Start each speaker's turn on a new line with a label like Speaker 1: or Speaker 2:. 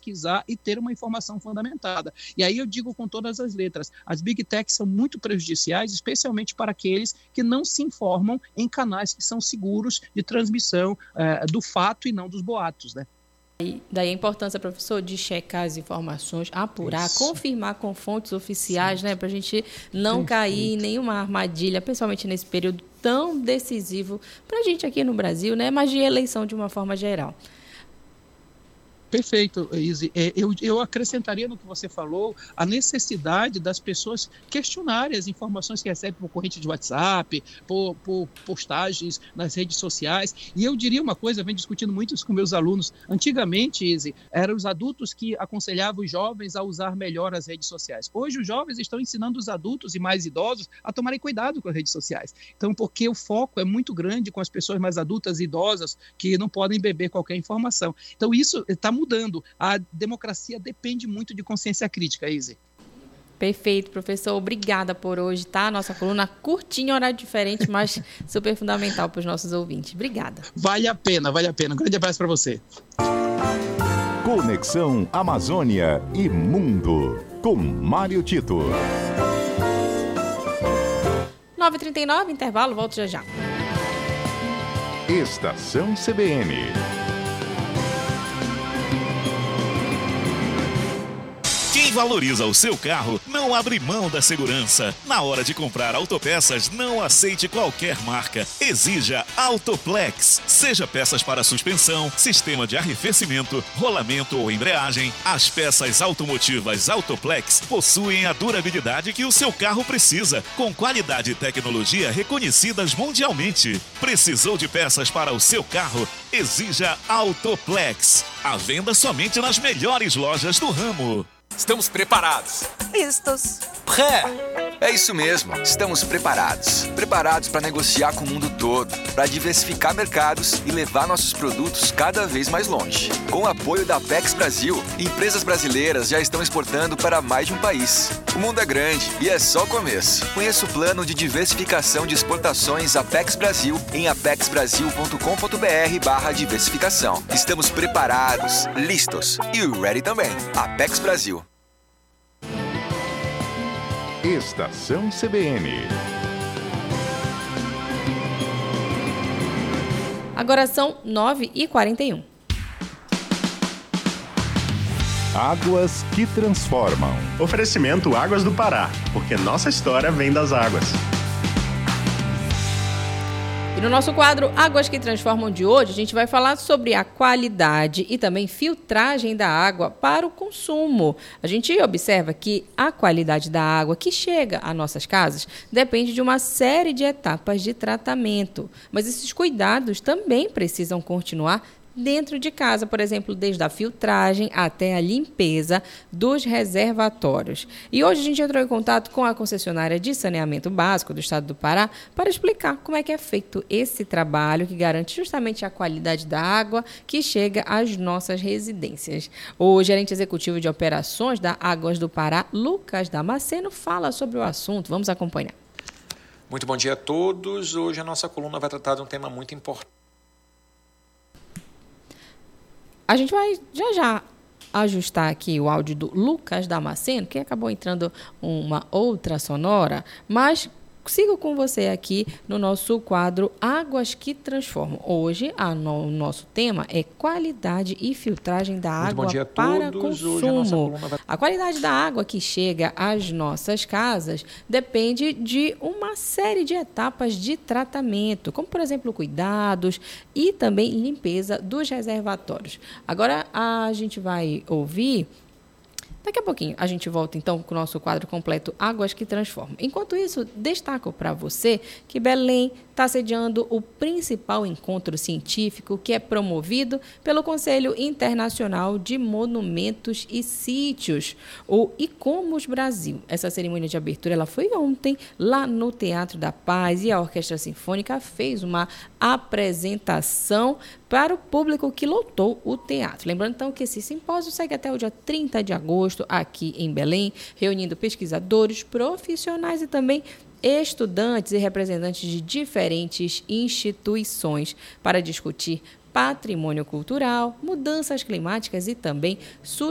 Speaker 1: pesquisar e ter uma informação fundamentada. E aí eu digo com todas as letras, as Big Techs são muito prejudiciais, especialmente para aqueles que não se informam em canais que são seguros de transmissão do fato e não dos boatos, né?
Speaker 2: Daí a importância, professor, de checar as informações, apurar, confirmar com fontes oficiais, né, para a gente não cair em nenhuma armadilha, principalmente nesse período tão decisivo para a gente aqui no Brasil, né, mas de eleição de uma forma geral.
Speaker 1: Perfeito, Izzy. Eu acrescentaria no que você falou a necessidade das pessoas questionarem as informações que recebem por corrente de WhatsApp, por postagens nas redes sociais. E eu diria uma coisa, eu venho discutindo muito isso com meus alunos. Antigamente, Izzy, eram os adultos que aconselhavam os jovens a usar melhor as redes sociais. Hoje, os jovens estão ensinando os adultos e mais idosos a tomarem cuidado com as redes sociais. Então, porque o foco é muito grande com as pessoas mais adultas e idosas que não podem beber qualquer informação. Então, isso está mudando. A democracia depende muito de consciência crítica, Izzy.
Speaker 2: Perfeito, professor. Obrigada por hoje, tá? Nossa coluna curtinha, horário diferente, mas super fundamental para os nossos ouvintes. Obrigada.
Speaker 1: Vale a pena, vale a pena. Um grande abraço para você.
Speaker 3: Conexão Amazônia e Mundo, com Mário Tito.
Speaker 2: 9h39, intervalo, volto já já.
Speaker 3: Estação CBN.
Speaker 4: Quem valoriza o seu carro não abre mão da segurança. Na hora de comprar autopeças, não aceite qualquer marca. Exija Autoplex. Seja peças para suspensão, sistema de arrefecimento, rolamento ou embreagem, as peças automotivas Autoplex possuem a durabilidade que o seu carro precisa, com qualidade e tecnologia reconhecidas mundialmente. Precisou de peças para o seu carro? Exija Autoplex. À venda somente nas melhores lojas do ramo.
Speaker 5: Estamos preparados.
Speaker 6: Listos.
Speaker 5: Pré. É isso mesmo, estamos preparados. Preparados para negociar com o mundo todo, para diversificar mercados e levar nossos produtos cada vez mais longe. Com o apoio da Apex Brasil, empresas brasileiras já estão exportando para mais de um país. O mundo é grande e é só o começo. Conheça o plano de diversificação de exportações Apex Brasil em apexbrasil.com.br/diversificação. Estamos preparados, listos e ready também. Apex Brasil.
Speaker 3: Estação CBN.
Speaker 2: Agora são 9h41.
Speaker 3: Águas que transformam.
Speaker 7: Oferecimento Águas do Pará, porque nossa história vem das águas.
Speaker 2: E no nosso quadro Águas que Transformam de hoje, a gente vai falar sobre a qualidade e também filtragem da água para o consumo. A gente observa que a qualidade da água que chega às nossas casas depende de uma série de etapas de tratamento. Mas esses cuidados também precisam continuar dentro de casa, por exemplo, desde a filtragem até a limpeza dos reservatórios. E hoje a gente entrou em contato com a concessionária de saneamento básico do estado do Pará para explicar como é que é feito esse trabalho que garante justamente a qualidade da água que chega às nossas residências. O gerente executivo de operações da Águas do Pará, Lucas Damasceno, fala sobre o assunto. Vamos acompanhar.
Speaker 8: Muito bom dia a todos. Hoje a nossa coluna vai tratar de um tema muito importante.
Speaker 2: A gente vai já ajustar aqui o áudio do Lucas Damasceno, que acabou entrando uma outra sonora, mas sigo com você aqui no nosso quadro Águas que Transformam. Hoje, o nosso tema é qualidade e filtragem da água para consumo. A qualidade da água que chega às nossas casas depende de uma série de etapas de tratamento, como, por exemplo, cuidados e também limpeza dos reservatórios. Agora, a gente vai ouvir. Daqui a pouquinho a gente volta então com o nosso quadro completo Águas que Transformam. Enquanto isso, destaco para você que Belém está sediando o principal encontro científico que é promovido pelo Conselho Internacional de Monumentos e Sítios, o ICOMOS Brasil. Essa cerimônia de abertura ela foi ontem lá no Teatro da Paz e a Orquestra Sinfônica fez uma apresentação para o público que lotou o teatro. Lembrando, então, que esse simpósio segue até o dia 30 de agosto aqui em Belém, reunindo pesquisadores, profissionais e também estudantes e representantes de diferentes instituições para discutir patrimônio cultural, mudanças climáticas e também